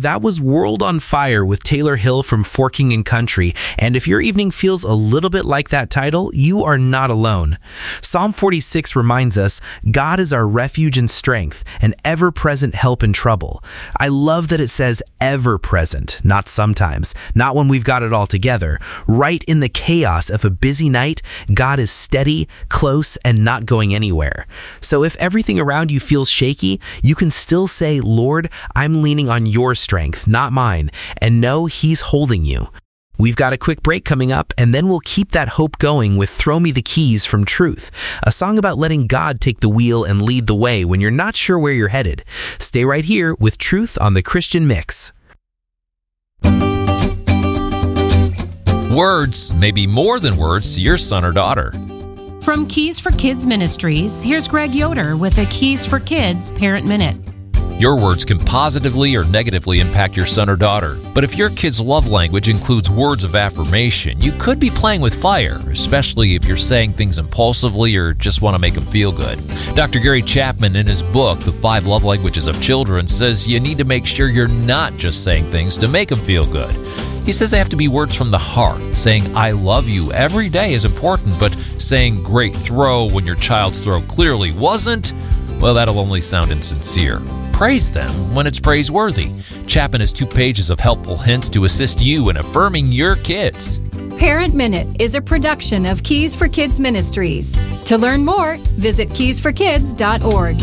That was World on Fire with Taylor Hill from Forking and Country. And if your evening feels a little bit like that title, you are not alone. Psalm 46 reminds us, God is our refuge and strength, an ever-present help in trouble. I love that it says ever-present, not sometimes, not when we've got it all together. Right in the chaos of a busy night, God is steady, close, and not going anywhere. So if everything around you feels shaky, you can still say, Lord, I'm leaning on your strength, not mine, and know He's holding you. We've got a quick break coming up, and then we'll keep that hope going with Throw Me the Keys from Truth, a song about letting God take the wheel and lead the way when you're not sure where you're headed. Stay right here with Truth on the Christian Mix. Words may be more than words to your son or daughter. From Keys for Kids Ministries, here's Greg Yoder with a Keys for Kids Parent Minute. Your words can positively or negatively impact your son or daughter. But if your kid's love language includes words of affirmation, you could be playing with fire, especially if you're saying things impulsively or just want to make them feel good. Dr. Gary Chapman, in his book, The 5 Love Languages of Children, says you need to make sure you're not just saying things to make them feel good. He says they have to be words from the heart. Saying, I love you every day is important, but saying great throw when your child's throw clearly wasn't, well, that'll only sound insincere. Praise them when it's praiseworthy. Chapman has 2 pages of helpful hints to assist you in affirming your kids. Parent Minute is a production of Keys for Kids Ministries. To learn more, visit keysforkids.org.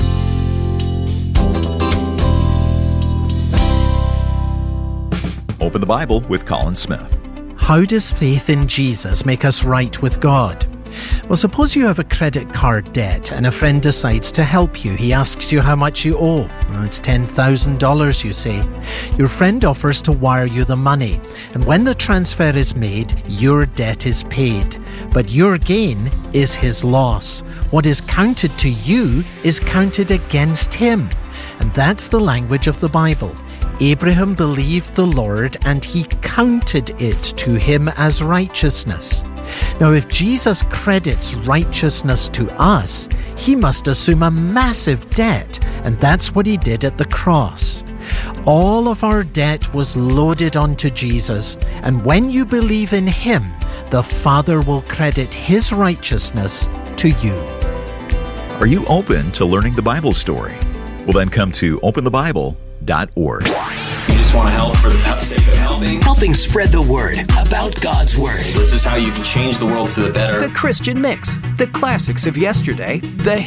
Open the Bible with Colin Smith. How does faith in Jesus make us right with God? Well, suppose you have a credit card debt and a friend decides to help you. He asks you how much you owe. Well, it's $10,000, you say. Your friend offers to wire you the money, and when the transfer is made, your debt is paid. But your gain is his loss. What is counted to you is counted against him. And that's the language of the Bible. Abraham believed the Lord, and he counted it to him as righteousness. Now, if Jesus credits righteousness to us, he must assume a massive debt, and that's what he did at the cross. All of our debt was loaded onto Jesus, and when you believe in him, the Father will credit his righteousness to you. Are you open to learning the Bible story? Well, then come to openthebible.org. You just want to help for the sake of helping. Helping spread the word about God's Word. This is how you can change the world for the better. The Christian Mix. The classics of yesterday, the